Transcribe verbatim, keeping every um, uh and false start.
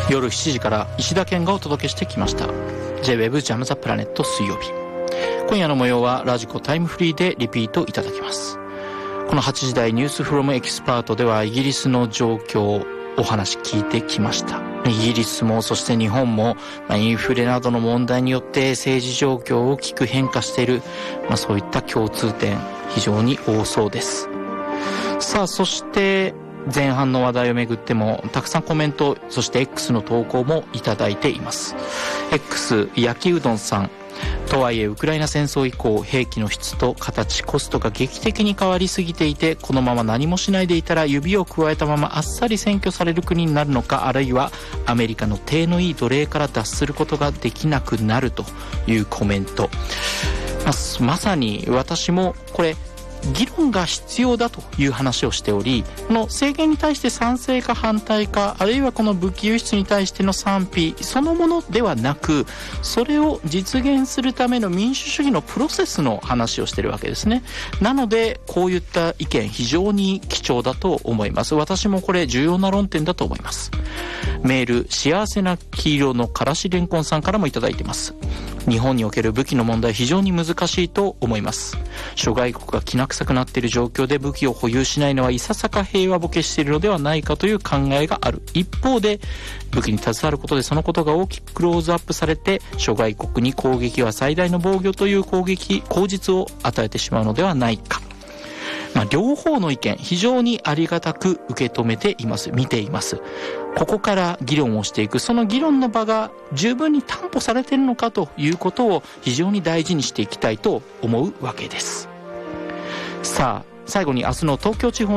夜しちじから石田健がお届けしてきました J-ウェブ ジャムザプラネット水曜日。今夜の模様はラジコタイムフリーでリピートいただきます。このはちじ台ニュースフロムエキスパートではイギリスの状況お話聞いてきました。イギリスもそして日本も、まあ、インフレなどの問題によって政治状況を大きく変化している、まあ、そういった共通点非常に多そうです。さあそして前半の話題をめぐってもたくさんコメント、そして X の投稿もいただいています。 X 焼きうどんさん、とはいえウクライナ戦争以降兵器の質と形コストが劇的に変わりすぎていて、このまま何もしないでいたら指を加えたままあっさり占拠される国になるのか、あるいはアメリカの体のいい奴隷から脱することができなくなるというコメント、まあ、まさに私もこれ議論が必要だという話をしており、この制限に対して賛成か反対か、あるいはこの武器輸出に対しての賛否そのものではなく、それを実現するための民主主義のプロセスの話をしているわけですね。なのでこういった意見非常に貴重だと思います。私もこれ重要な論点だと思います。メール、幸せな黄色のからしれんこんさんからもいただいています。日本における武器の問題非常に難しいと思います。諸外国がきな臭くなっている状況で武器を保有しないのはいささか平和ボケしているのではないかという考えがある。一方で武器に携わることでそのことが大きくクローズアップされて、諸外国に攻撃は最大の防御という攻撃口実を与えてしまうのではないか。まあ、両方の意見非常にありがたく受け止めています、見ています。ここから議論をしていく、その議論の場が十分に担保されているのかということを非常に大事にしていきたいと思うわけです。さあ最後に明日の東京地方